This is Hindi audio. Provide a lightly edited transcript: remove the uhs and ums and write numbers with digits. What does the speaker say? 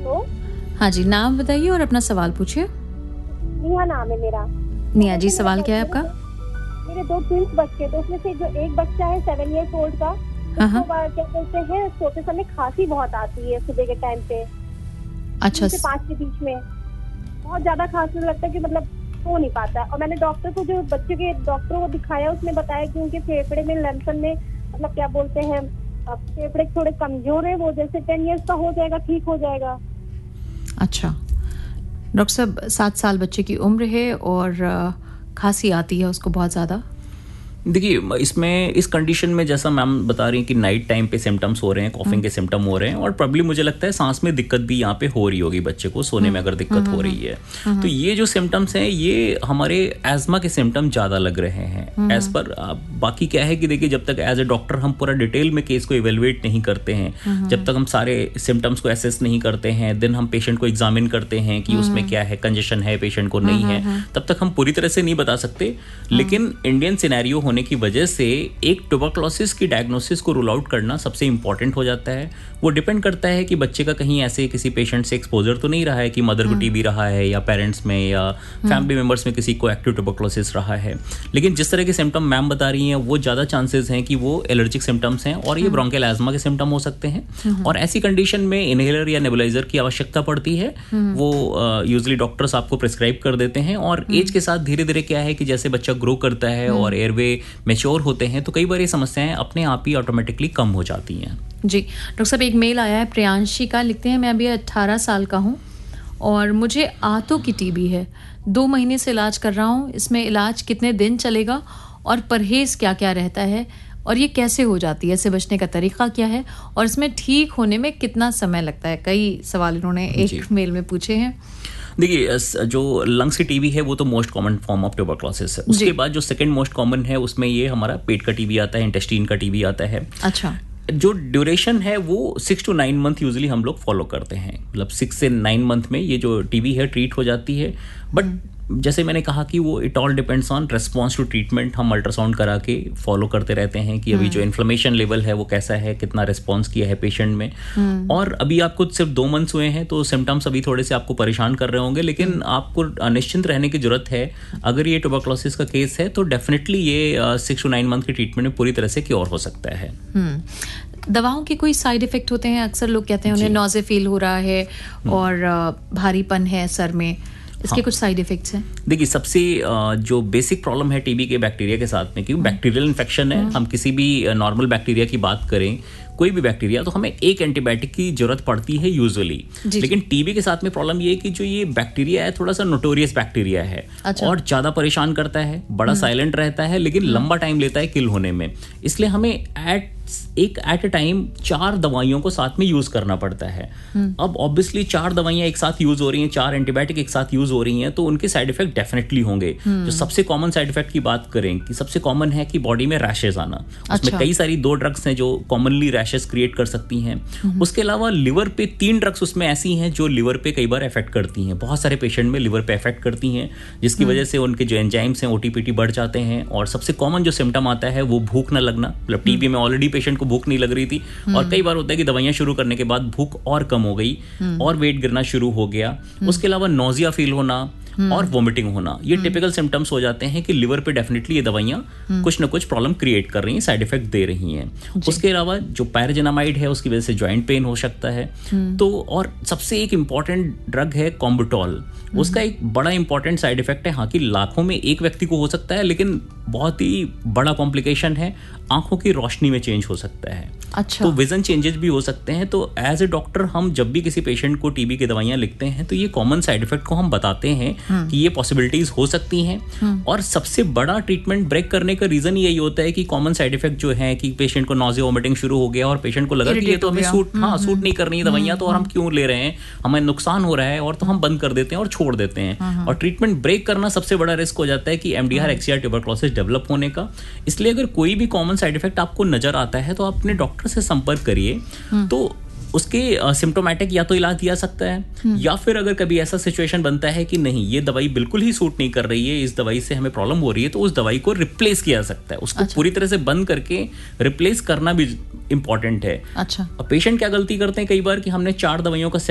तो हाँ जी, नाम बताइए और अपना सवाल पूछिए। नेहा नाम है मेरा। नेहा जी, सवाल क्या है आपका? मेरे 2 ट्विंस बच्चे, तो उसमें से जो एक बच्चा है 7 इयर्स ओल्ड का, उसको क्या बोलते हैं, सोते समय खांसी बहुत आती है सुबह के टाइम पे। अच्छा। 3 से 5 के बीच में बहुत ज्यादा खांसने लगता है कि मतलब सो नहीं पाता। और मैंने डॉक्टर को, जो बच्चे के डॉक्टर को दिखाया, उसने बताया कि उनके फेफड़े में लमसम में मतलब क्या बोलते हैं, फेफड़े थोड़े कमजोर है, वो जैसे 10 इयर्स का हो जाएगा, ठीक हो जाएगा। अच्छा डॉक्टर साहब, 7 साल बच्चे की उम्र है और खांसी आती है उसको बहुत ज़्यादा। देखिए, इसमें इस कंडीशन में जैसा मैम बता रही हैं कि नाइट टाइम पे सिम्टम्स हो रहे हैं, कॉफिंग के सिम्टम हो रहे हैं, और प्रॉब्ली मुझे लगता है सांस में दिक्कत भी यहाँ पे हो रही होगी बच्चे को, सोने में अगर दिक्कत हो रही है। तो ये जो सिम्टम्स हैं ये हमारे एज्मा के सिम्टम ज़्यादा लग रहे हैं एज पर। बाकी क्या है कि देखिए, जब तक एज ए डॉक्टर हम पूरा डिटेल में केस को इवेलुएट नहीं करते हैं, जब तक हम सारे सिम्टम्स को एसेस नहीं करते हैं, देन हम पेशेंट को एग्जामिन करते हैं कि उसमें क्या है, कंजेशन है पेशेंट को नहीं है, तब तक हम पूरी तरह से नहीं बता सकते। लेकिन इंडियन सिनेरियो होने की वजह से एक ट्यूबरक्लोसिस की डायग्नोसिस को रूल आउट करना सबसे इंपॉर्टेंट हो जाता है। वो डिपेंड करता है कि बच्चे का कहीं ऐसे किसी पेशेंट से एक्सपोजर तो नहीं रहा है कि मदर को टीबी रहा है, या पेरेंट्स में या फैमिली मेंबर्स में किसी को एक्टिव ट्यूबरक्लोसिस रहा है। लेकिन जिस तरह के सिम्टम मैम बता रही हैं, वो ज़्यादा चांसेस हैं कि वो एलर्जिक सिम्टम्स हैं और ये ब्रोंकियल एस्मा के सिम्टम हो सकते हैं। और ऐसी कंडीशन में इनहेलर या नेबुलाइजर की आवश्यकता पड़ती है। वो यूजुअली डॉक्टर्स आपको प्रिस्क्राइब कर देते हैं। और एज के साथ धीरे धीरे क्या है कि जैसे बच्चा ग्रो करता है और एयरवे मैच्योर होते हैं, तो कई बार ये समस्याएं अपने आप ही ऑटोमेटिकली कम हो जाती हैं। जी डॉक्टर साहब, एक मेल आया है प्रियांशी का, लिखते हैं मैं अभी 18 साल का हूँ और मुझे आंतों की टीबी है। 2 महीने से इलाज कर रहा हूँ। इसमें इलाज कितने दिन चलेगा और परहेज क्या क्या रहता है, और ये कैसे हो जाती है, इससे बचने का तरीका क्या है, और इसमें ठीक होने में कितना समय लगता है? कई सवाल इन्होंने एक मेल में पूछे हैं। देखिए, जो लंग्स की टीबी है वो तो most common form of tuberculosis है। उसके बाद जो सेकंड मोस्ट कॉमन है, उसमें ये हमारा पेट का टीबी आता है, इंटेस्टाइन का टीबी आता है। अच्छा। जो ड्यूरेशन है वो 6 to 9 मंथ यूजुअली हम लोग फॉलो करते हैं। मतलब 6 से 9 मंथ में ये जो टीबी है ट्रीट हो जाती है। बट जैसे मैंने कहा कि वो it all depends on response to treatment. हम अल्ट्रासाउंड करा के फॉलो करते रहते हैं कि अभी जो इन्फ्लेमेशन लेवल है वो कैसा है, कितना रिस्पॉन्स किया है पेशेंट में। और अभी आपको सिर्फ 2 मंथ्स हुए हैं, तो सिम्टम्स अभी थोड़े से आपको परेशान कर रहे होंगे, लेकिन आपको निश्चिंत रहने की जरूरत है। अगर ये ट्यूबरक्लोसिस का केस है तो डेफिनेटली ये 6 to 9 मंथ की ट्रीटमेंट में पूरी तरह से क्योर हो सकता है। दवाओं के कोई साइड इफेक्ट होते हैं? अक्सर लोग कहते हैं उन्हें नॉज़े फील हो रहा है और भारीपन है सर में, इसके कुछ साइड इफेक्ट्स हैं? देखिए, सबसे जो बेसिक प्रॉब्लम है टीबी के बैक्टीरिया के साथ में, क्योंकि बैक्टीरियल इन्फेक्शन है। हम किसी भी नॉर्मल बैक्टीरिया की बात करें, कोई भी बैक्टीरिया, तो हमें एक एंटीबायोटिक की जरूरत पड़ती है यूजुअली। लेकिन टीबी के साथ में प्रॉब्लम ये है कि जो ये बैक्टीरिया है थोड़ा सा नोटोरियस बैक्टीरिया है। अच्छा। और ज्यादा परेशान करता है, बड़ा साइलेंट रहता है, लेकिन लंबा टाइम लेता है किल होने में। इसलिए हमें एट ए टाइम 4 दवाइयों को साथ में यूज करना पड़ता है। अब ऑब्वियसली 4 दवाइयां एक साथ यूज हो रही हैं, 4 एंटीबायोटिक एक साथ यूज हो रही हैं, तो उनके साइड इफेक्ट डेफिनेटली होंगे। जो सबसे कॉमन साइड इफेक्ट की बात करें, कि सबसे कॉमन है कि बॉडी में रैशेज आना। उसमें कई सारी 2 ड्रग्स हैं जो कॉमनली रैशेज क्रिएट कर सकती हैं। उसके अलावा लिवर पे 3 ड्रग्स उसमें ऐसी हैं जो लिवर पे कई बार इफेक्ट करती हैं। बहुत सारे पेशेंट में लिवर पे इफेक्ट करती हैं, जिसकी वजह से उनके जो एंजाइम्स हैं ओटीपीटी बढ़ जाते हैं। और सबसे कॉमन जो सिम्टम आता है वो भूख न लगना। मतलब टीबी में ऑलरेडी पेशेंट को भूख नहीं लग रही थी, और कई बार होता है कि दवाइयां शुरू करने के बाद भूख और कम हो गई और वेट गिरना शुरू हो गया। उसके अलावा नोजिया फील होना और वोमिटिंग होना, ये टिपिकल सिम्टम्स हो जाते हैं कि लिवर पे डेफिनेटली ये दवाइयां कुछ ना कुछ प्रॉब्लम क्रिएट कर रही हैं, साइड इफेक्ट दे रही हैं। उसके अलावा जो पायरोजेनामाइड है, उसकी वजह से जॉइंट पेन हो सकता है। तो और सबसे एक इंपॉर्टेंट ड्रग है कॉम्बुटॉल। उसका एक बड़ा इंपॉर्टेंट साइड इफेक्ट है, हाँ, कि लाखों में एक व्यक्ति को हो सकता है, लेकिन बहुत ही बड़ा कॉम्प्लिकेशन है, आंखों की रोशनी में चेंज हो सकता है। अच्छा। तो विजन चेंजेस भी हो सकते हैं। तो एज ए डॉक्टर हम जब भी किसी पेशेंट को टीबी की दवाइयां लिखते हैं, तो ये कॉमन साइड इफेक्ट को हम बताते हैं कि ये पॉसिबिलिटीज हो सकती हैं। और सबसे बड़ा ट्रीटमेंट ब्रेक करने का रीजन यही होता है कि कॉमन साइड इफेक्ट जो है कि पेशेंट को नॉजिया वोमिटिंग शुरू हो गया और पेशेंट को लगा कि ये तो हमें सूट नहीं कर रही है दवाइयां, तो और हम क्यों ले रहे हैं, हमें नुकसान हो रहा है, और तो हम बंद कर देते हैं और छोड़ देते हैं। और ट्रीटमेंट ब्रेक करना सबसे बड़ा रिस्क हो जाता है कि एमडीआर एक्सीआर ट्यूबरक्लोसिस डेवलप होने का। इसलिए अगर कोई भी कॉमन साइड इफेक्ट आपको नजर आता है तो आप अपने डॉक्टर से संपर्क करिए। तो उसके सिम्टोमेटिक या तो इलाज दिया सकता है, या फिर अगर कभी ऐसा सिचुएशन बनता है कि नहीं, ये दवाई बिल्कुल ही सूट नहीं कर रही है, इस दवाई से हमें प्रॉब्लम हो रही है, तो उस दवाई को रिप्लेस किया जा सकता है। उसको पूरी तरह से बंद करके रिप्लेस करना भी इंपॉर्टेंट है। अच्छा। पेशेंट क्या गलती करते हैं कई बार कि हमने 4 दवाइयों का